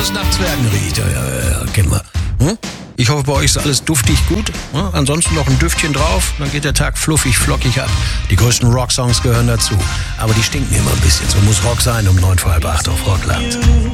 es nach Zwergen riecht. Ja, kennen wir. Ich hoffe, bei euch ist alles duftig gut. Ansonsten noch ein Düftchen drauf, dann geht der Tag fluffig, flockig ab. Die größten Rocksongs gehören dazu. Aber die stinken immer ein bisschen. So muss Rock sein um 7:45 auf Rockland.